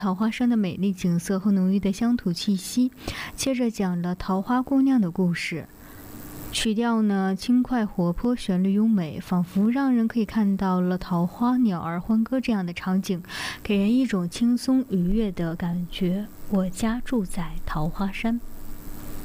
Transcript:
桃花山的美丽景色和浓郁的乡土气息，接着讲了桃花姑娘的故事。曲调呢轻快活泼，旋律优美，仿佛让人可以看到了桃花、鸟儿欢歌这样的场景，给人一种轻松愉悦的感觉。我家住在桃花山。